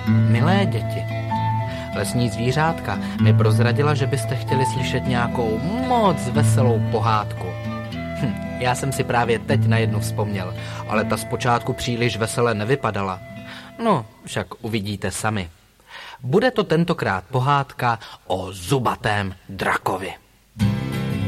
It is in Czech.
Milé děti, lesní zvířátka mi prozradila, že byste chtěli slyšet nějakou moc veselou pohádku. Já jsem si právě teď na jednu vzpomněl, ale ta zpočátku příliš vesele nevypadala. No, však uvidíte sami. Bude to tentokrát pohádka o zubatém drakovi.